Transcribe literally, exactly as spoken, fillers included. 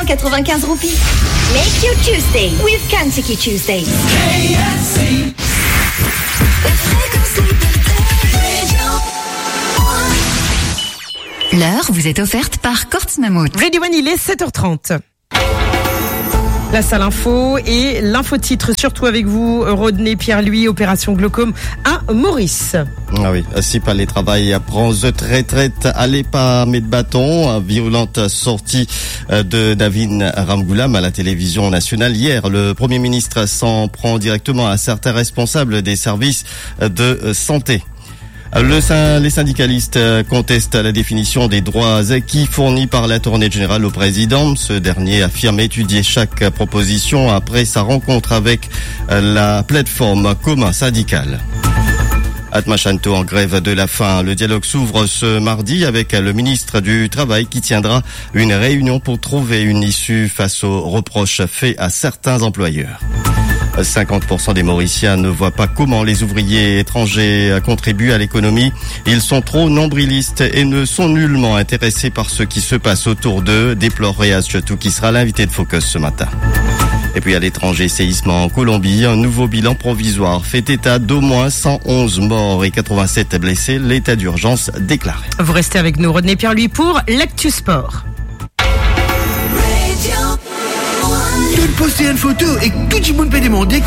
quatre-vingt-quinze roupies. Make your Tuesday with Kentucky Tuesdays. K F C. L'heure vous est offerte par Kortz Mammut. Ready One, il est sept heures trente. La salle info et l'infotitre, surtout avec vous, Rodney Pierre-Louis, opération glaucome à Maurice. Ah oui, si pas les travail prend the retraite, allez pas mettre bâton. Violente sortie de Navin Ramgoolam à la télévision nationale hier. Le Premier ministre s'en prend directement à certains responsables des services de santé. Le, les syndicalistes contestent la définition des droits acquis fournis par l'Attorney General au président. Ce dernier affirme étudier chaque proposition après sa rencontre avec la plateforme commun syndicale. Atmachanto en grève de la faim. Le dialogue s'ouvre ce mardi avec le ministre du Travail qui tiendra une réunion pour trouver une issue face aux reproches faits à certains employeurs. cinquante pour cent des Mauriciens ne voient pas comment les ouvriers étrangers contribuent à l'économie. Ils sont trop nombrilistes et ne sont nullement intéressés par ce qui se passe autour d'eux, déplore Réaz Chetou qui sera l'invité de Focus ce matin. Et puis à l'étranger, séisme en Colombie, un nouveau bilan provisoire fait état d'au moins cent onze morts et quatre-vingt-sept blessés. L'état d'urgence déclaré. Vous restez avec nous, Rodney Pierre-Louis, pour l'Actu Sport. Tu peux poster une photo et tout le monde peut demander